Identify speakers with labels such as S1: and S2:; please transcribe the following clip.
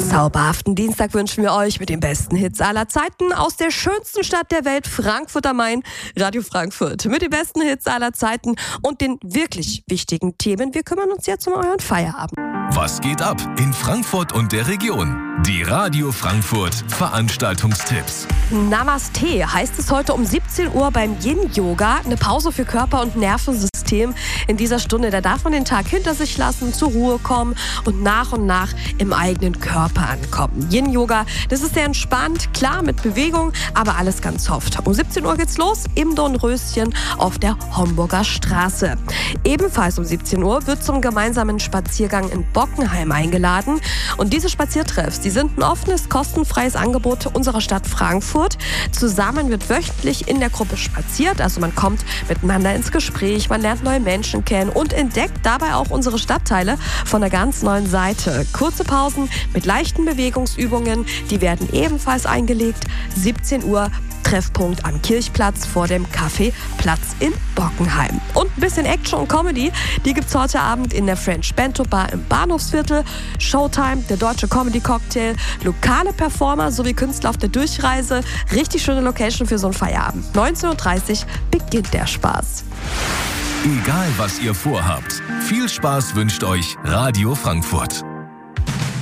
S1: Zauberhaften Dienstag wünschen wir euch mit den besten Hits aller Zeiten aus der schönsten Stadt der Welt, Frankfurt am Main, Radio Frankfurt. Mit den besten Hits aller Zeiten und den wirklich wichtigen Themen. Wir kümmern uns jetzt um euren Feierabend.
S2: Was geht ab in Frankfurt und der Region? Die Radio Frankfurt Veranstaltungstipps.
S1: Namaste heißt es heute um 17 Uhr beim Yin-Yoga. Eine Pause für Körper und Nervensystem. In dieser Stunde, da darf man den Tag hinter sich lassen, zur Ruhe kommen und nach im eigenen Körper ankommen. Yin-Yoga, das ist sehr entspannt, klar mit Bewegung, aber alles ganz soft. Um 17 Uhr geht's los im Dornröschen auf der Homburger Straße. Ebenfalls um 17 Uhr wird zum gemeinsamen Spaziergang in Bockenheim eingeladen. Und diese Spaziertreffs, die sind ein offenes, kostenfreies Angebot unserer Stadt Frankfurt. Zusammen wird wöchentlich in der Gruppe spaziert, also man kommt miteinander ins Gespräch, man lernt neue Menschen kennen und entdeckt dabei auch unsere Stadtteile von einer ganz neuen Seite. Kurze Pausen mit leichten Bewegungsübungen, die werden ebenfalls eingelegt. 17 Uhr Treffpunkt am Kirchplatz vor dem Café Platz in Bockenheim. Und ein bisschen Action und Comedy, die gibt's heute Abend in der French Bento Bar im Bahnhofsviertel. Showtime, der Deutsche Comedy Cocktail, lokale Performer sowie Künstler auf der Durchreise. Richtig schöne Location für so einen Feierabend. 19:30 Uhr beginnt der Spaß.
S2: Egal was ihr vorhabt, viel Spaß wünscht euch Radio Frankfurt.